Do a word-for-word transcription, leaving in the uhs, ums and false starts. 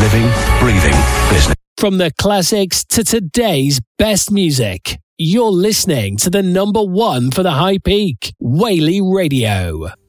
living, breathing business. From the classics to today's best music, you're listening to the number one for the high peak, Whaley Radio.